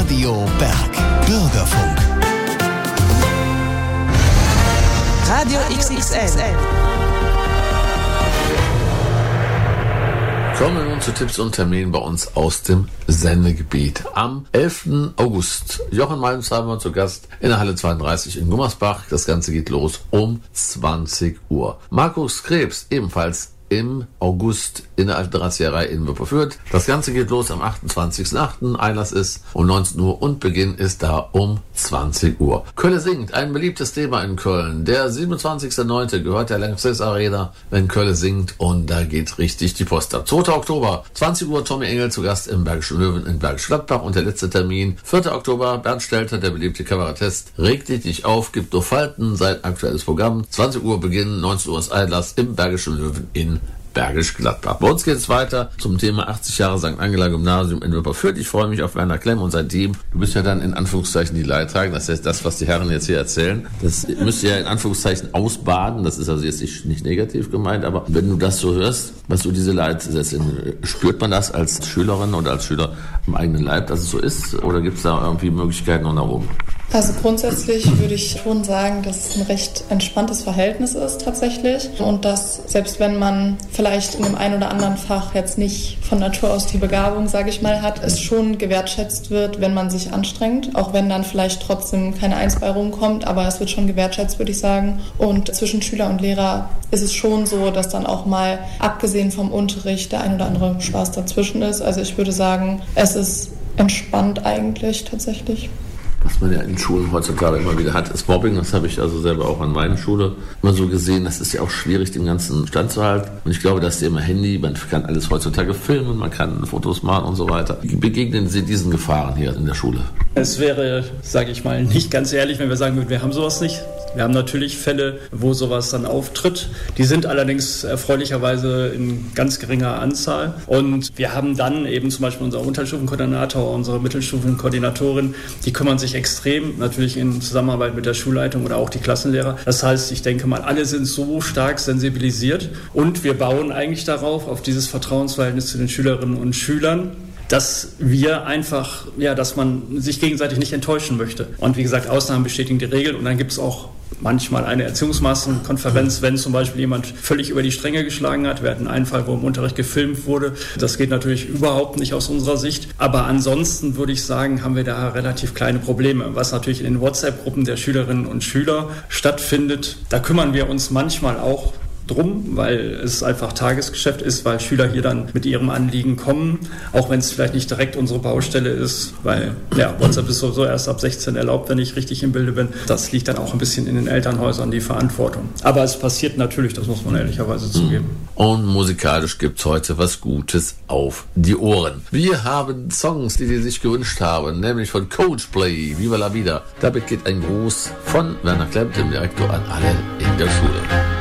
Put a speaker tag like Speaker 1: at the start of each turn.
Speaker 1: Radio Berg. Bürgerfunk.
Speaker 2: Radio XXL.
Speaker 3: Kommen wir nun zu Tipps und Terminen bei uns aus dem Sendegebiet. Am 11. August, Jochen Malmsheimer zu Gast in der Halle 32 in Gummersbach. Das Ganze geht los um 20 Uhr. Markus Krebs ebenfalls im August in der Alten Drahtzieherei in Wipperfürth. Das Ganze geht los am 28.08. Einlass ist um 19 Uhr und Beginn ist da um 20 Uhr. Kölle singt, ein beliebtes Thema in Köln. Der 27.09. gehört der Lanxess Arena, wenn Kölle singt, und da geht richtig die Post ab. 2. Oktober, 20 Uhr, Tommy Engel zu Gast im Bergischen Löwen in Bergisch Gladbach, und der letzte Termin, 4. Oktober, Bernd Stelter, der beliebte Kabarettist, reg dich nicht auf, gibt nur Falten, sein aktuelles Programm, 20 Uhr Beginn, 19 Uhr ist Einlass im Bergischen Löwen in Bergisch Gladbach. Bei uns geht es weiter zum Thema 80 Jahre St. Angela Gymnasium in Wipperfürth. Ich freue mich auf Werner Klemm und sein Team. Du bist ja dann in Anführungszeichen die Leidtragende. Das heißt, das, was die Herren jetzt hier erzählen, das müsst ihr ja in Anführungszeichen ausbaden. Das ist also jetzt nicht negativ gemeint, aber wenn du das so hörst, was du diese Leitsätze, spürt man das als Schülerin oder als Schüler im eigenen Leib, dass es so ist? Oder gibt es da irgendwie Möglichkeiten noch nach oben?
Speaker 4: Also grundsätzlich würde ich schon sagen, dass es ein recht entspanntes Verhältnis ist tatsächlich, und dass selbst wenn man vielleicht in dem einen oder anderen Fach jetzt nicht von Natur aus die Begabung, sage ich mal, hat, es schon gewertschätzt wird, wenn man sich anstrengt, auch wenn dann vielleicht trotzdem keine 1 bei rumkommt, aber es wird schon gewertschätzt, würde ich sagen. Und zwischen Schüler und Lehrer ist es schon so, dass dann auch mal, abgesehen vom Unterricht, der ein oder andere Spaß dazwischen ist. Also ich würde sagen, es ist entspannt eigentlich tatsächlich.
Speaker 3: Was man ja in Schulen heutzutage immer wieder hat, ist Mobbing. Das habe ich also selber auch an meiner Schule immer so gesehen. Das ist ja auch schwierig, dem Ganzen standzuhalten. Und ich glaube, dass Thema Handy, man kann alles heutzutage filmen, man kann Fotos machen und so weiter. Wie begegnen Sie diesen Gefahren hier in der Schule?
Speaker 5: Es wäre, sage ich mal, nicht ganz ehrlich, wenn wir sagen würden, wir haben sowas nicht. Wir haben natürlich Fälle, wo sowas dann auftritt. Die sind allerdings erfreulicherweise in ganz geringer Anzahl. Und wir haben dann eben zum Beispiel unser Unterstufenkoordinator, unsere Mittelstufenkoordinatorin, die kümmern sich extrem, natürlich in Zusammenarbeit mit der Schulleitung oder auch die Klassenlehrer. Das heißt, ich denke mal, alle sind so stark sensibilisiert, und wir bauen eigentlich darauf, auf dieses Vertrauensverhältnis zu den Schülerinnen und Schülern, dass wir einfach, dass man sich gegenseitig nicht enttäuschen möchte. Und wie gesagt, Ausnahmen bestätigen die Regel, und dann gibt es auch manchmal eine Erziehungsmaßnahmen-Konferenz, wenn zum Beispiel jemand völlig über die Stränge geschlagen hat. Wir hatten einen Fall, wo im Unterricht gefilmt wurde. Das geht natürlich überhaupt nicht aus unserer Sicht. Aber ansonsten würde ich sagen, haben wir da relativ kleine Probleme. Was natürlich in den WhatsApp-Gruppen der Schülerinnen und Schüler stattfindet, da kümmern wir uns manchmal auch drum, weil es einfach Tagesgeschäft ist, weil Schüler hier dann mit ihrem Anliegen kommen, auch wenn es vielleicht nicht direkt unsere Baustelle ist, weil WhatsApp ist sowieso erst ab 16 erlaubt, wenn ich richtig im Bilde bin. Das liegt dann auch ein bisschen in den Elternhäusern, die Verantwortung. Aber es passiert natürlich, das muss man ehrlicherweise zugeben.
Speaker 3: Und musikalisch gibt's heute was Gutes auf die Ohren. Wir haben Songs, die sich gewünscht haben, nämlich von Coldplay, Viva la Vida. Damit geht ein Gruß von Werner Klemm, dem Direktor, an alle in der Schule.